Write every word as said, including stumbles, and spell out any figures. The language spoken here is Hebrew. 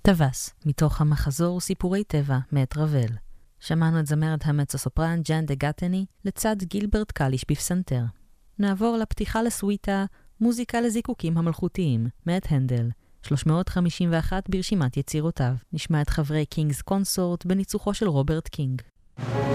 טווס, מתוך המחזור סיפורי טבע מאת רבל. שמענו את זמרת המצו-סופרן ג'אן דה גטני לצד גילברט קליש בפסנתר. נעבור לפתיחה לסוויטה מוזיקה לזיקוקים המלכותיים מאת הנדל, שלוש מאות חמישים ואחת ברשימת יצירותיו. נשמע את חברי קינגס קונסורט בניצוחו של רוברט קינג.